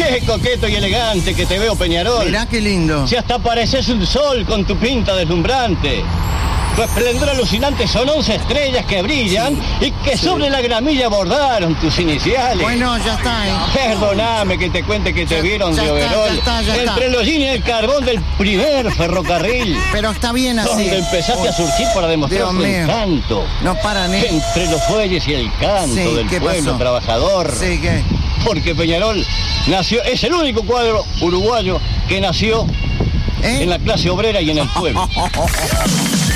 Qué coqueto y elegante que te veo, Peñarol. Mirá qué lindo. Si hasta pareces un sol con tu pinta deslumbrante. Tu esplendor alucinante son 11 estrellas que brillan y que sobre la gramilla bordaron tus iniciales. Bueno, ya está, Perdóname que te cuente que te vieron de overol entre los jeans y el carbón del primer ferrocarril. Pero está bien así. Donde empezaste a surgir para demostrar tu encanto. No paran, Entre los fuelles y el canto del pueblo trabajador. Sí, ¿qué? Porque Peñarol es el único cuadro uruguayo que nació en la clase obrera y en el pueblo.